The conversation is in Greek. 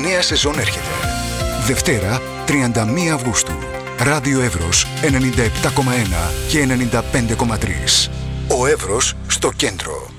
νέα σεζόν έρχεται. Δευτέρα, 31 Αυγούστου. Ράδιο Εύρος 97,1 και 95,3. Ο Εύρος στο κέντρο.